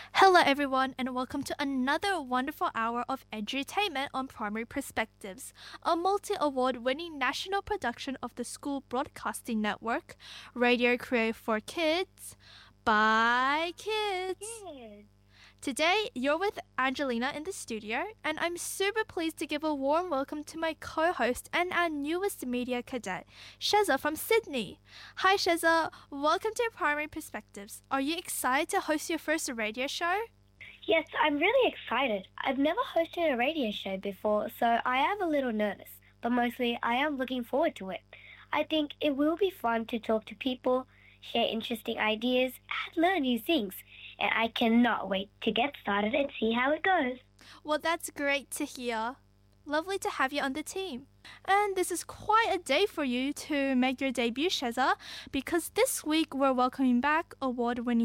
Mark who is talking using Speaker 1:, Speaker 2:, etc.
Speaker 1: Hello, everyone, and welcome to another wonderful hour of edutainment on Primary Perspectives, a multi-award winning national production of the School Broadcasting Network, radio created for kids, by kids. Today, you're with Angelina in the studio, and I'm super pleased to give a warm welcome to my co-host and our newest media cadet, Sheza from Sydney. Hi, Sheza. Welcome to Primary Perspectives. Are you excited to host your first radio show?
Speaker 2: Yes, I'm really excited. I've never hosted a radio show before, so I am a little nervous, but mostly I am looking forward to it. I think it will be fun to talk to people, share interesting ideas, and learn new things. And I cannot wait to get started and see how it goes.
Speaker 1: Well, that's great to hear. Lovely to have you on the team. And this is quite a day for you to make your debut, Sheza, because this week we're welcoming back award-winning